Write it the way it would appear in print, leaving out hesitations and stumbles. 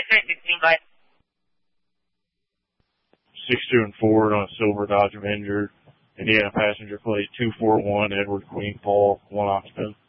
316, bye. 62 and Ford on a silver Dodge Avenger. Indiana passenger plate 241 Edward Queen Paul, 1 occupant.